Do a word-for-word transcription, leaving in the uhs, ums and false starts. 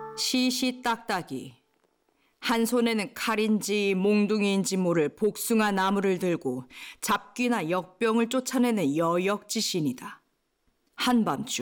시시딱딱이. 한 손에는 칼인지 몽둥이인지 모를 복숭아 나무를 들고 잡귀나 역병을 쫓아내는 여역지신이다. 한밤중